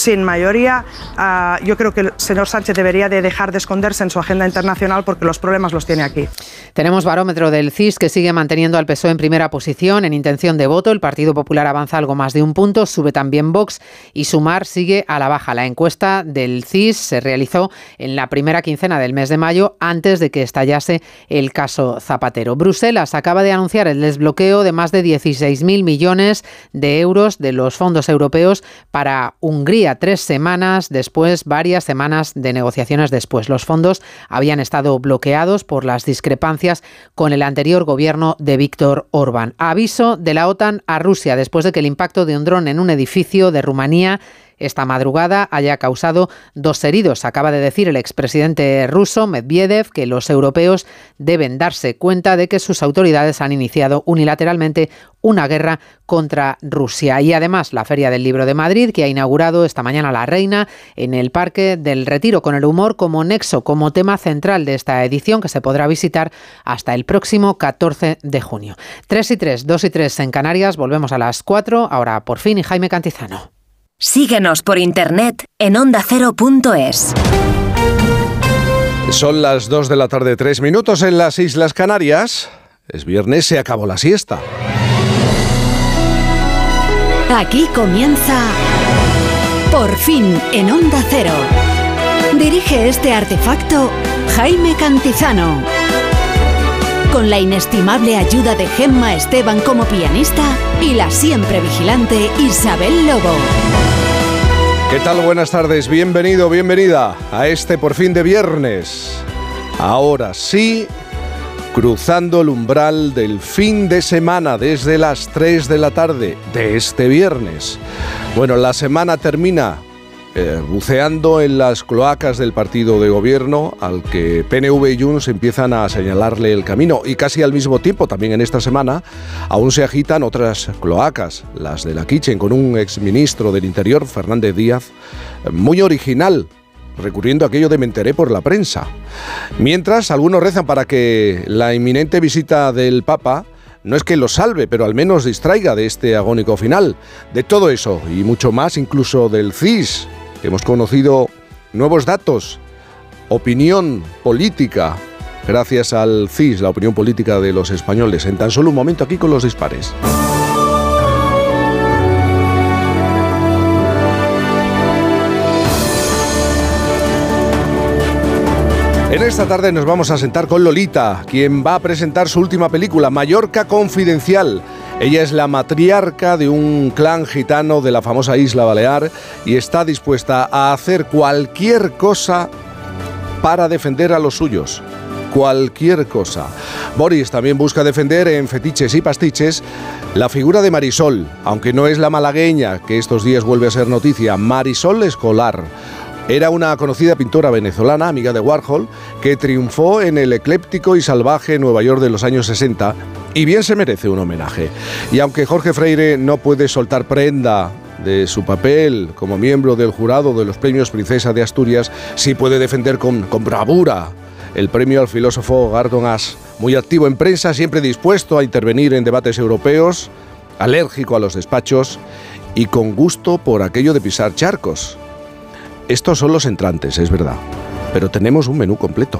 sin mayoría. Yo creo que el señor Sánchez debería de dejar de esconderse en su agenda internacional porque los problemas los tiene aquí. Tenemos barómetro del CIS que sigue manteniendo al PSOE en primera posición en intención de voto. El Partido Popular avanza algo más de un punto, sube también Vox y Sumar sigue a la baja. La encuesta del CIS se realizó en la primera quincena del mes de mayo, antes de que estallase el caso Zapatero. Bruselas acaba de anunciar el desbloqueo de más de 16.000 millones de euros de los fondos europeos para Hungría, 3 semanas después, varias semanas de negociaciones después. Los fondos habían estado bloqueados por las discrepancias con el anterior gobierno de Víctor Orbán. Aviso de la OTAN a Rusia después de que el impacto de un dron en un edificio de Rumanía esta madrugada haya causado 2 heridos. Acaba de decir el expresidente ruso Medvedev que los europeos deben darse cuenta de que sus autoridades han iniciado unilateralmente una guerra contra Rusia. Y además la Feria del Libro de Madrid, que ha inaugurado esta mañana la Reina en el Parque del Retiro, con el humor como nexo, como tema central de esta edición, que se podrá visitar hasta el próximo 14 de junio. 3:03, 2:03 en Canarias. Volvemos a las 4. Ahora por fin y Jaime Cantizano. Síguenos por internet en ondacero.es. Son las 2 de la tarde, 3 minutos en las Islas Canarias. Es viernes, se acabó la siesta. Aquí comienza Por fin en Onda Cero. Dirige este artefacto Jaime Cantizano. Con la inestimable ayuda de Gemma Esteban como pianista y la siempre vigilante Isabel Lobo. ¿Qué tal? Buenas tardes, bienvenido, bienvenida a este Por fin de viernes. Ahora sí, cruzando el umbral del fin de semana desde las 3 de la tarde de este viernes. Bueno, la semana termina buceando en las cloacas del partido de gobierno al que PNV y Junts empiezan a señalarle el camino, y casi al mismo tiempo, también en esta semana, aún se agitan otras cloacas, las de la Kitchen, con un exministro del Interior, Fernández Díaz, muy original, recurriendo a aquello de me enteré por la prensa. Mientras, algunos rezan para que la inminente visita del Papa no es que lo salve, pero al menos distraiga de este agónico final. De todo eso y mucho más, incluso del CIS, hemos conocido nuevos datos, opinión política, gracias al CIS, la opinión política de los españoles. En tan solo un momento, aquí con los dispares. En esta tarde nos vamos a sentar con Lolita, quien va a presentar su última película, Mallorca Confidencial. Ella es la matriarca de un clan gitano de la famosa isla Balear y está dispuesta a hacer cualquier cosa para defender a los suyos. Cualquier cosa. Boris también busca defender en Fetiches y Pastiches la figura de Marisol, aunque no es la malagueña que estos días vuelve a ser noticia. Marisol Escolar. Era una conocida pintora venezolana, amiga de Warhol, que triunfó en el ecléptico y salvaje Nueva York de los años 60 y bien se merece un homenaje. Y aunque Jorge Freire no puede soltar prenda de su papel como miembro del jurado de los premios Princesa de Asturias, sí puede defender con bravura el premio al filósofo Gordon Ash, muy activo en prensa, siempre dispuesto a intervenir en debates europeos, alérgico a los despachos y con gusto por aquello de pisar charcos. Estos son los entrantes, es verdad, pero tenemos un menú completo.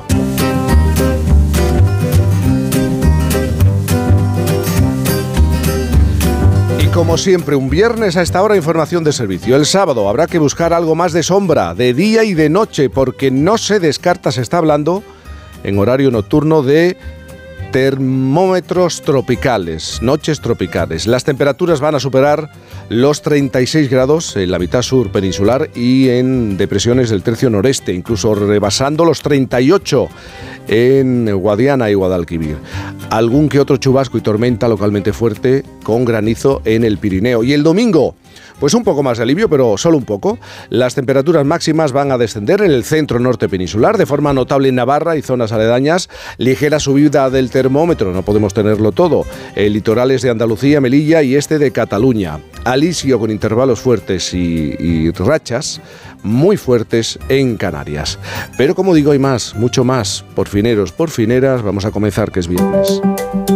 Y como siempre, un viernes a esta hora, información de servicio. El sábado habrá que buscar algo más de sombra, de día y de noche, porque no se descarta, se está hablando en horario nocturno de termómetros tropicales, noches tropicales. Las temperaturas van a superar los 36 grados en la mitad sur peninsular y en depresiones del tercio noreste, incluso rebasando los 38 en Guadiana y Guadalquivir. Algún que otro chubasco y tormenta localmente fuerte con granizo en el Pirineo. Y el domingo, pues un poco más de alivio, pero solo un poco. Las temperaturas máximas van a descender en el centro norte peninsular, de forma notable en Navarra y zonas aledañas. Ligera subida del termómetro, no podemos tenerlo todo. Litorales de Andalucía, Melilla y este de Cataluña. Alisio con intervalos fuertes y rachas muy fuertes en Canarias. Pero como digo, hay más, mucho más. Por fineros, por fineras, vamos a comenzar, que es viernes.